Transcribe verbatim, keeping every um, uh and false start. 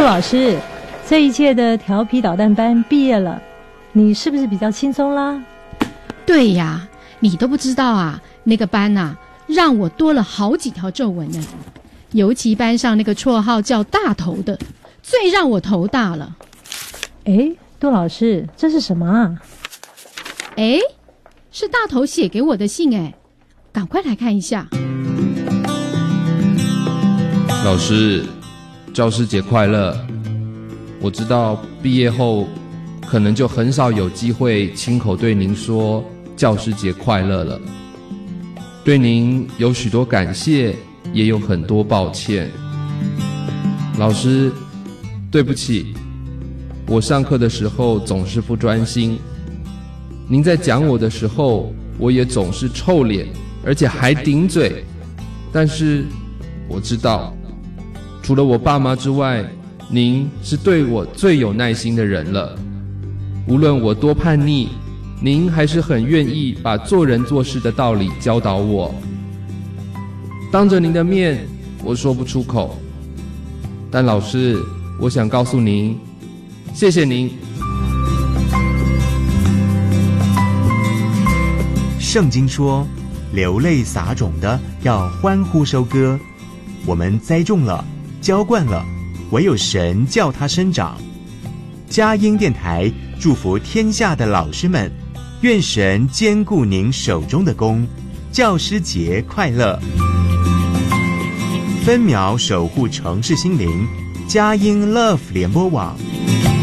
老师，这一届的调皮捣蛋班毕业了，你是不是比较轻松啦？ 对呀，你都不知道啊，那个班啊，让我多了好几条皱纹呢。尤其班上那个绰号叫大头的，最让我头大了。 哎，杜老师，这是什么啊？ 哎，是大头写给我的信哎，赶快来看一下。 老师，教师节快乐！我知道毕业后可能就很少有机会亲口对您说教师节快乐了。对您有许多感谢，也有很多抱歉。老师，对不起，我上课的时候总是不专心。您在讲我的时候，我也总是臭脸，而且还顶嘴。但是我知道，除了我爸妈之外，您是对我最有耐心的人了。无论我多叛逆，您还是很愿意把做人做事的道理教导我。当着您的面，我说不出口，但老师，我想告诉您，谢谢您。 圣经说，流泪撒种的要欢呼收割。我们栽种了，浇灌了，唯有神叫它生长。佳音电台祝福天下的老师们，愿神兼顾您手中的工，教师节快乐！分秒守护城市心灵，佳音 Love 联播网。